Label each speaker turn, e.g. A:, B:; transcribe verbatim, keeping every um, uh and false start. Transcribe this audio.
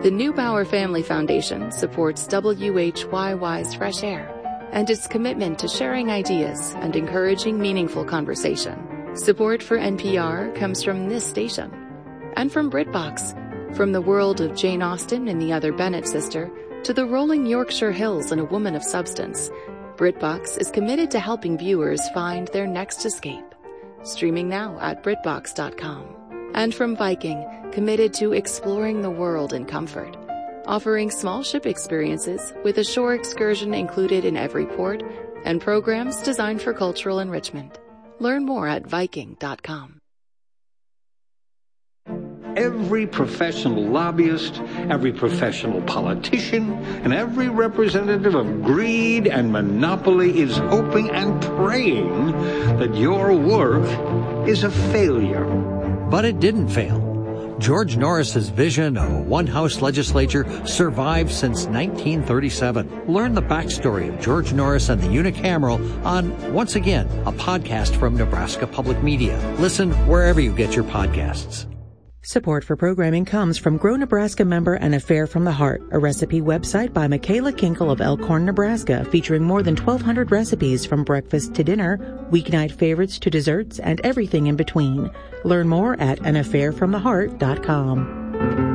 A: The Neubauer Family Foundation supports W H Y Y's Fresh Air and its commitment to sharing ideas and encouraging meaningful conversation. Support for N P R comes from this station and from BritBox, from the world of Jane Austen and the Other Bennet Sister to the rolling Yorkshire Hills and A Woman of Substance. BritBox is committed to helping viewers find their next escape. Streaming now at BritBox dot com. And from Viking, committed to exploring the world in comfort, offering small ship experiences with a shore excursion included in every port and programs designed for cultural enrichment. Learn more at Viking dot com.
B: Every professional lobbyist, every professional politician, and every representative of greed and monopoly is hoping and praying that your work is a failure.
C: But it didn't fail. George Norris's vision of a one-house legislature survived since nineteen thirty-seven. Learn the backstory of George Norris and the unicameral on, once again, a podcast from Nebraska Public Media. Listen wherever you get your podcasts.
D: Support for programming comes from Grow Nebraska member and A Fare from the Heart, a recipe website by Michaela Kinkle of Elkhorn, Nebraska, featuring more than twelve hundred recipes from breakfast to dinner, weeknight favorites to desserts, and everything in between. Learn more at an affair from the heart dot com.